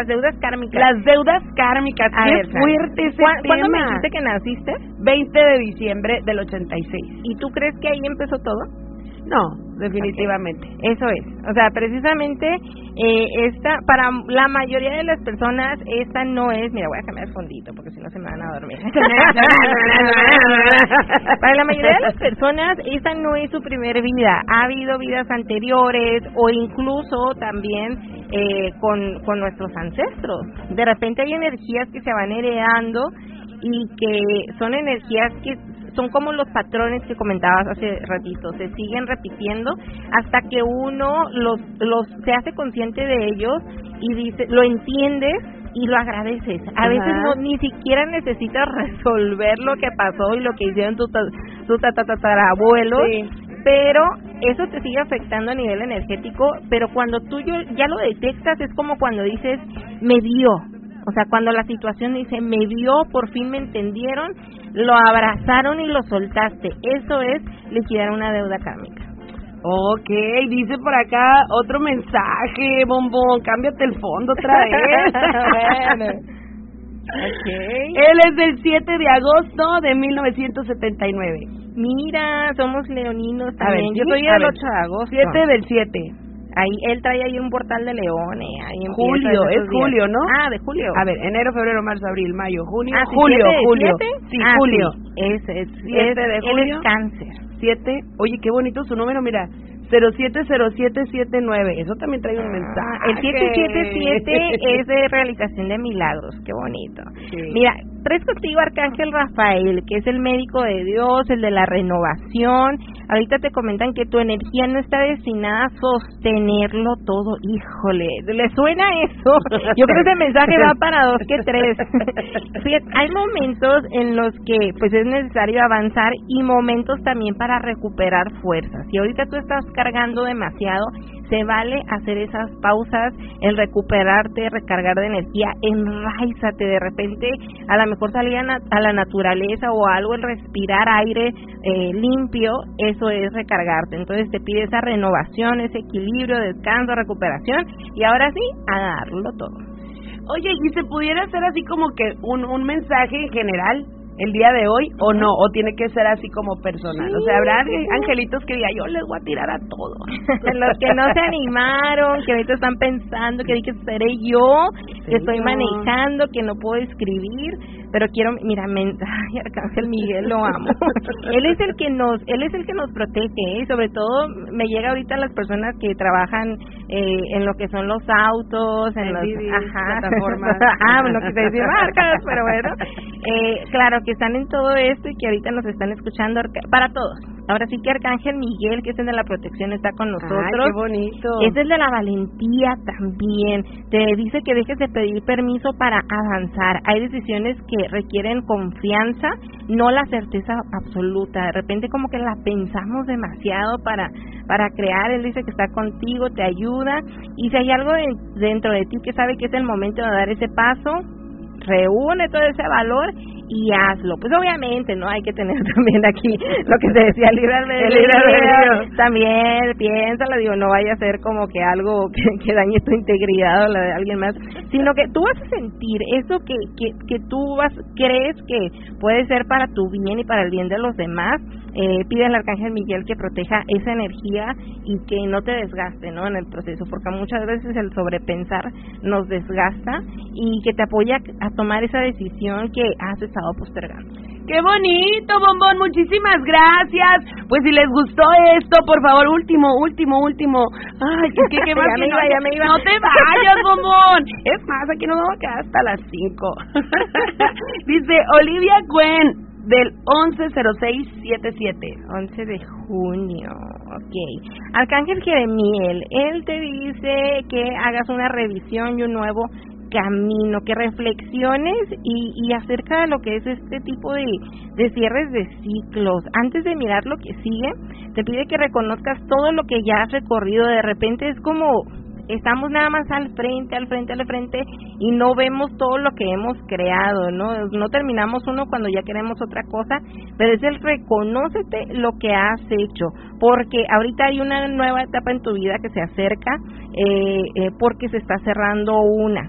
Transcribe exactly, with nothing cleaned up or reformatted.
Las deudas kármicas. Las deudas kármicas. A Qué ver, fuerte ese ¿Cu- ¿Cuándo tema. me dijiste que naciste? veinte de diciembre del ochenta y seis. ¿Y tú crees que ahí empezó todo? No, definitivamente. Okay. Eso es. O sea, precisamente eh, esta, para la mayoría de las personas, esta no es... Mira, voy a cambiar el fondito porque si no se me van a dormir. Para la mayoría de las personas, esta no es su primer vida. Ha habido vidas anteriores o incluso también eh, con, con nuestros ancestros. De repente hay energías que se van heredando y que son energías que son como los patrones que comentabas hace ratito, se siguen repitiendo hasta que uno los los se hace consciente de ellos y dice, lo entiendes y lo agradeces. A Ajá. veces no ni siquiera necesitas resolver lo que pasó y lo que hicieron tus tus tatarabuelos, sí. Pero eso te sigue afectando a nivel energético, pero cuando tú ya lo detectas es como cuando dices, me dio. O sea, cuando la situación dice, me vio, por fin me entendieron, lo abrazaron y lo soltaste. Eso es liquidar una deuda kármica. Ok, dice por acá otro mensaje, Bombón, cámbiate el fondo otra vez. Bueno. Okay. Él es del siete de agosto de mil novecientos setenta y nueve. Mira, somos leoninos también. Ver, Yo ¿sí? soy del ocho de agosto. siete del siete. Ahí él trae ahí un portal de leones. Ahí julio, es julio, ¿no? Ah, de julio. A ver, enero, febrero, marzo, abril, mayo, junio, ah, julio, siete, julio. ¿siete? Sí, ah, julio. Sí. Ese es siete de julio. Él es cáncer. siete. Oye, qué bonito su número, mira. cero siete cero siete siete nueve. Eso también trae un ah, mensaje. El siete siete siete es de realización de milagros. Qué bonito. Sí. Mira, traes contigo Arcángel Rafael, que es el médico de Dios, el de la renovación. Ahorita te comentan que tu energía no está destinada a sostenerlo todo. Híjole, ¿le suena eso? Yo creo que ese mensaje va para dos que tres. Fíjate, hay momentos en los que pues es necesario avanzar y momentos también para recuperar fuerzas. Si ahorita tú estás cargando demasiado, se vale hacer esas pausas, el recuperarte, recargar de energía, enraízate. De repente a lo mejor salir a, nat- a la naturaleza o algo, el respirar aire eh, limpio, eso es recargarte. Entonces te pide esa renovación, ese equilibrio, descanso, recuperación y ahora sí, a darlo todo. Oye, ¿y se pudiera hacer así como que un, un mensaje en general el día de hoy o no? ¿O tiene que ser así como personal? Sí, o sea, habrá sí. angelitos que digan, yo les voy a tirar a todos. Los que no se animaron, que ahorita están pensando que dije, seré yo, sí, que estoy no. manejando, que no puedo escribir, pero quiero, mira, me, ay, Arcángel Miguel, lo amo. Él es el que nos, él es el que nos protege, ¿eh? Sobre todo me llega ahorita las personas que trabajan eh, en lo que son los autos, en las plataformas. Ah, no quise decir marcas, pero bueno, eh, claro que están en todo esto y que ahorita nos están escuchando para todos. Ahora sí que Arcángel Miguel, que es el de la protección, está con nosotros. Ay, qué bonito. Es el de la valentía también. Te dice que dejes de pedir permiso para avanzar. Hay decisiones que requieren confianza, no la certeza absoluta. De repente como que la pensamos demasiado para para crear. Él dice que está contigo, te ayuda. Y si hay algo de, dentro de ti que sabe que es el momento de dar ese paso, reúne todo ese valor y hazlo. Pues obviamente, ¿no? Hay que tener también aquí lo que se decía, el libre albedrío. También piénsalo, digo, no vaya a ser como que algo que, que dañe tu integridad o la de alguien más, sino que tú vas a sentir eso que, que, que tú vas, crees que puede ser para tu bien y para el bien de los demás. Eh, pide al Arcángel Miguel que proteja esa energía y que no te desgaste, ¿no? En el proceso, porque muchas veces el sobrepensar nos desgasta, y que te apoya a tomar esa decisión que has estado postergando. ¡Qué bonito, Bombón! Muchísimas gracias. Pues si les gustó esto, por favor, último, último, último. Ay, ¿qué, qué más? ya me no, iba, ya me iba. No te vayas, Bombón. Es más, aquí nos vamos a quedar hasta las cinco. Dice Olivia Gwen, del once cero seis setenta y siete. once de junio, ok. Arcángel Jeremiel, él te dice que hagas una revisión y un nuevo camino, que reflexiones y, y acerca de lo que es este tipo de, de cierres de ciclos. Antes de mirar lo que sigue, te pide que reconozcas todo lo que ya has recorrido. De repente es como estamos nada más al frente, al frente, al frente y no vemos todo lo que hemos creado, ¿no? No terminamos uno cuando ya queremos otra cosa, pero es el reconócete lo que has hecho, porque ahorita hay una nueva etapa en tu vida que se acerca, eh, eh, porque se está cerrando una.